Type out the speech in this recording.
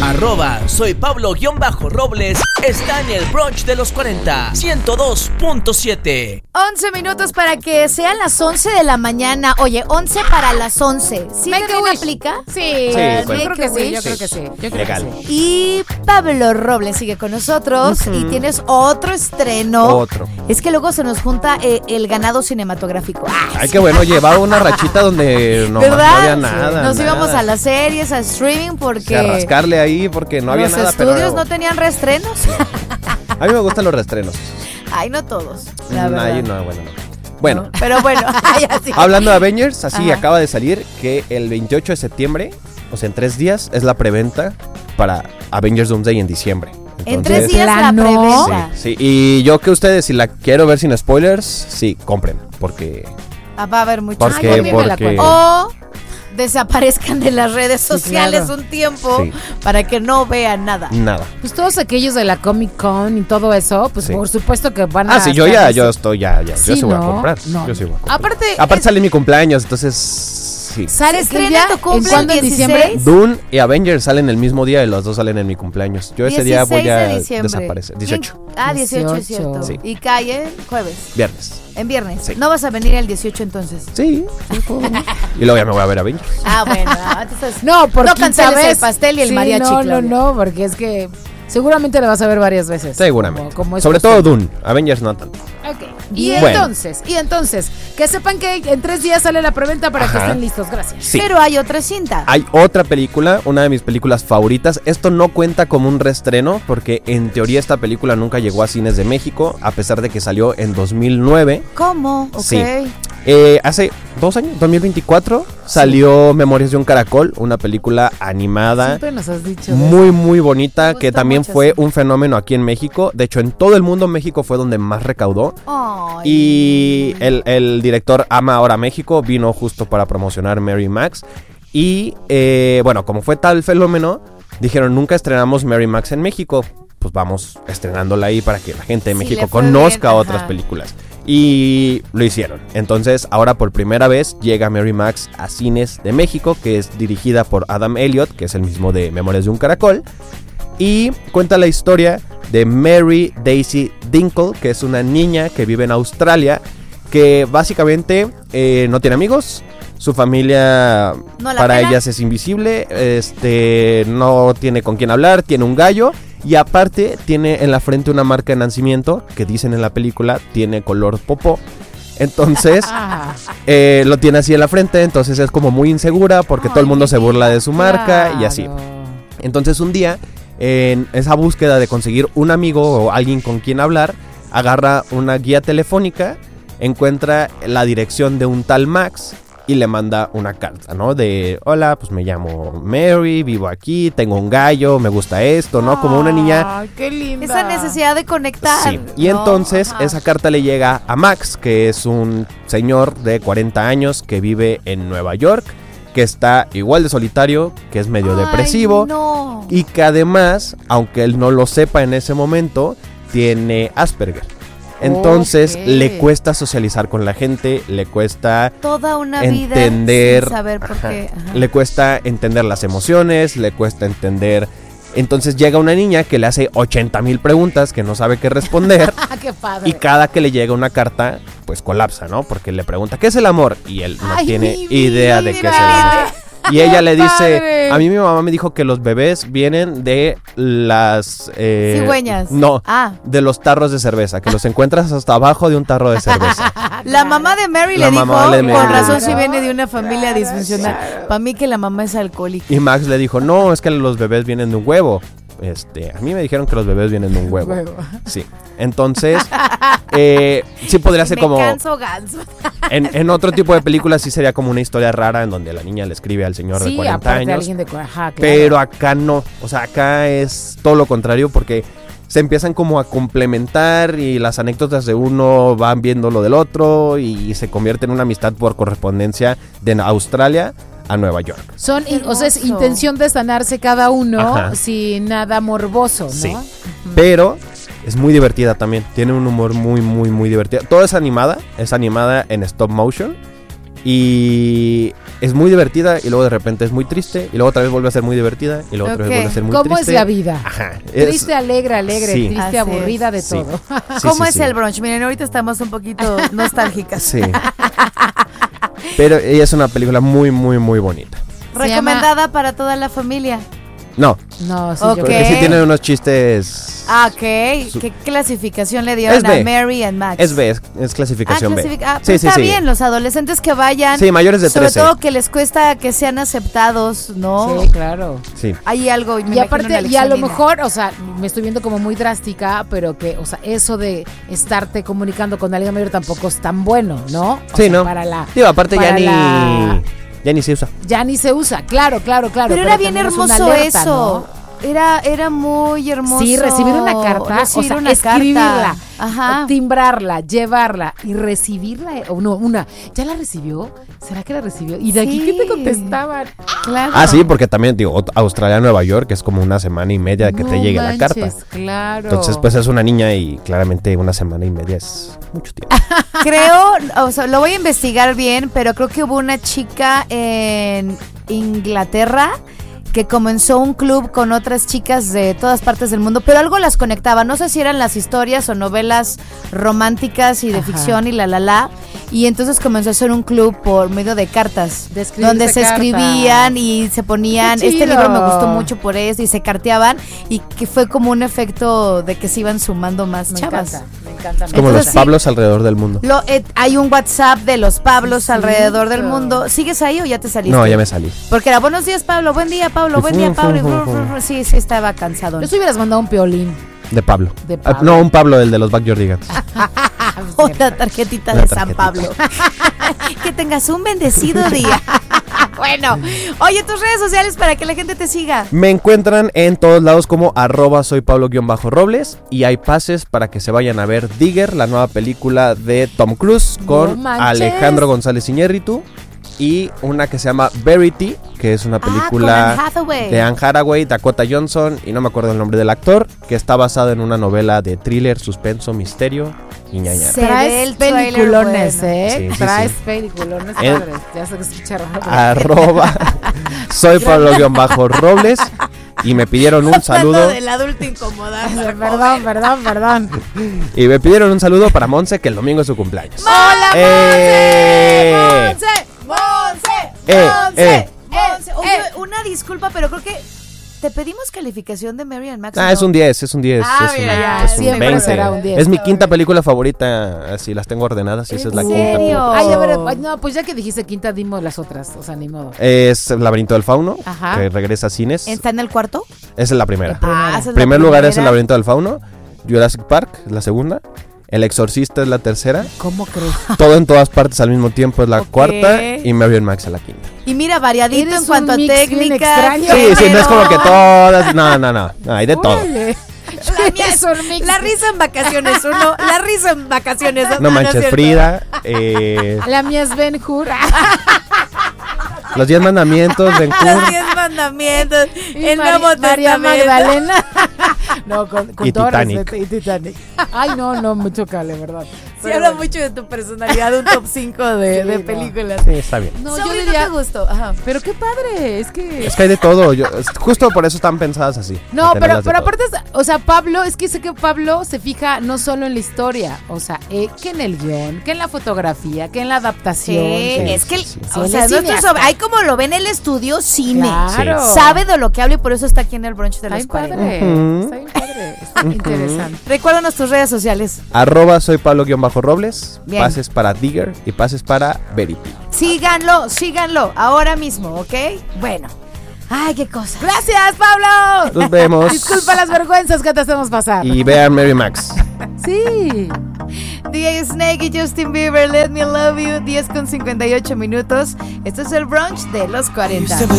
Soy Pablo-Robles está en el brunch de los 40, 102.7. 11 minutos para que sean las 11 de la mañana. Oye, 11 para las 11. ¿Sí también aplica? Sí, bueno. yo creo que sí. Legal. Y Pablo Robles sigue con nosotros y tienes otro estreno. Otro. Es que luego se nos junta el ganado cinematográfico. Ay, qué bueno, llevaba una rachita donde no había nada. Nos íbamos a las series, a streaming porque... a rascarle ahí porque no había nada. Los estudios no tenían reestrenos. A mí me gustan los reestrenos. Ay, no todos, la verdad. Ay, no, bueno, no. Bueno. No, pero bueno. Hablando de Avengers, así acaba de salir que el 28 de septiembre, o sea, en 3 días, es la preventa para Avengers Doomsday en diciembre. Entonces, en 3 días la preventa. Sí, y yo que ustedes, si la quiero ver sin spoilers, sí, compren, porque... va a haber mucho. Porque o desaparezcan de las redes sociales un tiempo para que no vean nada. Pues todos aquellos de la Comic Con y todo eso, pues por supuesto que van a... sí, yo estoy ya. Sí, yo sí voy a comprar. Yo sí voy a comprar. Aparte sale mi cumpleaños, entonces... Sí. ¿Sale estrena tu cumpleaños en diciembre? Dune y Avengers salen el mismo día y los dos salen en mi cumpleaños. Yo ese día voy a desaparecer. 18. 18 es cierto. Sí. ¿Y cae jueves? Viernes. ¿En viernes? Sí. ¿No vas a venir el 18 entonces? Sí. Y luego ya me voy a ver Avengers. Bueno. Entonces, no canceles el pastel y el mariachi. No, porque es que seguramente la vas a ver varias veces. Seguramente. Como sobre todo Dune. Avengers no tanto. Ok. Y entonces, que sepan que en 3 días sale la preventa para que estén listos. Gracias. Sí. Pero hay otra cinta. Hay otra película, una de mis películas favoritas. Esto no cuenta como un reestreno porque en teoría esta película nunca llegó a cines de México, a pesar de que salió en 2009. ¿Cómo? Ok. Sí. Hace 2 años, 2024, salió Memorias de un Caracol, una película animada. Siempre nos has dicho muy, muy bonita, que también fue un fenómeno aquí en México. De hecho, en todo el mundo México fue donde más recaudó. Y el director ama ahora México, vino justo para promocionar Mary Max. Y bueno, como fue tal fenómeno, dijeron, nunca estrenamos Mary Max en México. Pues vamos estrenándola ahí para que la gente de México conozca otras películas. Y lo hicieron. Entonces, ahora por primera vez llega Mary Max a cines de México, que es dirigida por Adam Elliott, que es el mismo de Memorias de un Caracol. Y cuenta la historia de Mary Daisy Dinkle, que es una niña que vive en Australia, que básicamente no tiene amigos. Su familia para ellas es invisible, no tiene con quién hablar, tiene un gallo y aparte tiene en la frente una marca de nacimiento que dicen en la película tiene color popó. Entonces lo tiene así en la frente, entonces es como muy insegura porque todo el mundo se burla de su marca y así. Entonces un día, en esa búsqueda de conseguir un amigo o alguien con quien hablar, agarra una guía telefónica, encuentra la dirección de un tal Max y le manda una carta, ¿no? De, hola, pues me llamo Mary, vivo aquí, tengo un gallo, me gusta esto, ¿no? Como una niña. ¡Qué linda! Esa necesidad de conectar. Sí, y entonces esa carta le llega a Max, que es un señor de 40 años que vive en Nueva York, que está igual de solitario, que es medio depresivo, y que además, aunque él no lo sepa en ese momento, tiene Asperger. Entonces le cuesta socializar con la gente, le cuesta toda una entender, vida sin saber por qué. Le cuesta entender las emociones, le cuesta entender. Entonces llega una niña que le hace 80,000 preguntas que no sabe qué responder. ¡Qué padre! Y cada que le llega una carta, pues colapsa, ¿no? porque le pregunta, ¿qué es el amor? Y él no tiene idea de qué es el amor. Y ella le dice, a mí mi mamá me dijo que los bebés vienen de las... cigüeñas. No, de los tarros de cerveza, que los encuentras hasta abajo de un tarro de cerveza. La mamá de Mary le dijo, con razón si viene de una familia disfuncional. Para mí que la mamá es alcohólica. Y Max le dijo, no, es que los bebés vienen de un huevo. A mí me dijeron que los bebés vienen de un huevo. Sí. Entonces, sí podría ser como... ganso. En otro tipo de películas sí sería como una historia rara en donde la niña le escribe al señor de 40 años. Alguien de... claro. Pero acá no. O sea, acá es todo lo contrario porque se empiezan como a complementar y las anécdotas de uno van viendo lo del otro y se convierte en una amistad por correspondencia de Australia a Nueva York. O sea, es intención de sanarse cada uno sin nada morboso, ¿no? Sí. Pero es muy divertida también. Tiene un humor muy, muy, muy divertido. Todo es animada en stop motion. Y es muy divertida y luego de repente es muy triste y luego otra vez vuelve a ser muy divertida y luego otra vez vuelve a ser muy triste. ¿Cómo es la vida? Ajá. Triste, alegre, sí. triste, aburrida, de todo. ¿Cómo es el brunch? Miren, ahorita estamos un poquito nostálgicas. Sí. Pero ella es una película muy, muy, muy bonita. ¿Recomendada para toda la familia? No. No, sí, porque sí tienen unos chistes. Ok. ¿Qué clasificación le dieron a Mary and Max? Es B, es clasificación B. Sí, está bien, los adolescentes que vayan. Sí, mayores de 13. Sobre todo que les cuesta que sean aceptados, ¿no? Sí, claro. Sí. Hay algo. Y aparte, y a lo mejor, o sea, me estoy viendo como muy drástica, pero que, o sea, eso de estarte comunicando con alguien mayor tampoco es tan bueno, ¿no? O sí, sea, no. Para la. Digo, aparte ya ni se usa. Ya ni se usa, claro. Pero era bien hermoso alerta, eso. ¿No? Era muy hermoso. Sí, recibir una carta, escribirla, timbrarla, llevarla y recibirla. ¿ya la recibió? ¿Será que la recibió? ¿Y de aquí qué te contestaban? Claro. Sí, porque también, digo, Australia, Nueva York, que es como una semana y media de que te llegue la carta. Claro. Entonces, pues es una niña y claramente una semana y media es mucho tiempo. Creo, o sea, lo voy a investigar bien, pero creo que hubo una chica en Inglaterra que comenzó un club con otras chicas de todas partes del mundo, pero algo las conectaba, no sé si eran las historias o novelas románticas y de ficción y y entonces comenzó a hacer un club por medio de cartas, donde se escribían y se ponían, este libro me gustó mucho por eso, y se carteaban, y que fue como un efecto de que se iban sumando más chavas. Me encanta. Es como entonces, los Pablos alrededor del mundo. Hay un WhatsApp de los Pablos alrededor del mundo. ¿Sigues ahí o ya te saliste? No, ya me salí. Porque era buenos días, Pablo, buen día, Pablo, buen día, Pablo. Sí, estaba cansado. Yo te hubieras mandado un piolín. De Pablo. No, un Pablo, el de los Backyardigans. Otra tarjetita de San Pablo. Que tengas un bendecido día. Bueno, oye, tus redes sociales para que la gente te siga. Me encuentran en todos lados como @soypablo_robles y hay pases para que se vayan a ver Digger, la nueva película de Tom Cruise con Alejandro González Iñárritu, y una que se llama Verity, que es una película de Anne Hathaway, Dakota Johnson y no me acuerdo el nombre del actor, que está basado en una novela de thriller, suspenso, misterio y ñañara. Traes peliculones, Sí, traes peliculones, padres. Ya sé que escucha raro. Soy Pablo_Robles y me pidieron un saludo del adulto incomodado. Perdón. Y me pidieron un saludo para Monse, que el domingo es su cumpleaños. ¡Hola, Monse! Oye, una disculpa, pero creo que te pedimos calificación de Mary and Max. Es un 10, es un 10. Es un 20. Será un 10. Es mi quinta película favorita, así las tengo ordenadas y esa es la quinta. Ay, a ver, no, pues ya que dijiste quinta, dimos las otras, o sea, ni modo. Es El laberinto del fauno, que regresa a cines. ¿Está en el cuarto? Esa es la primera. Esa es primer lugar es El laberinto del fauno, Jurassic Park es la segunda, El exorcista es la tercera. ¿Cómo crees? Todo en todas partes al mismo tiempo es la cuarta y Mary and Max es la quinta. Y mira, variadito en cuanto a técnica. Sí, no es como que todas, no, hay de todo. La risa en vacaciones 1, la risa en vacaciones 2. No manches, Frida. La mía es Ben Hur. Los 10 mandamientos, Ben Hur. Los 10 mandamientos. El Nuevo María Testamento. Magdalena. No, con y Titanic. Y Titanic. Ay, no, mucho cale, ¿verdad? Sí, habla mucho de tu personalidad, un top 5 de películas. Sí, está bien. No, yo diría te gustó. Ajá. Pero qué padre, es que hay de todo. Justo por eso están pensadas así. No, pero aparte, o sea, Pablo, es que sé que Pablo se fija no solo en la historia, o sea, que en el guión, que en la fotografía, que en la adaptación. Es que, o sea, hay como lo ve en el estudio, cine. Claro. Sabe de lo que habla y por eso está aquí en el brunch de los 40. Está bien padre, está interesante. Recuérdanos tus redes sociales. @soy Pablo_Robles. Bien. Pases para Digger y pases para Verity. Síganlo ahora mismo, ¿ok? Bueno. Ay, qué cosa. Gracias, Pablo. Nos vemos. Disculpa las vergüenzas que te hacemos pasar. Y vean Mary Max. Sí. DJ Snake y Justin Bieber, Let Me Love You, 10:58 minutos. Esto es el brunch de los 40.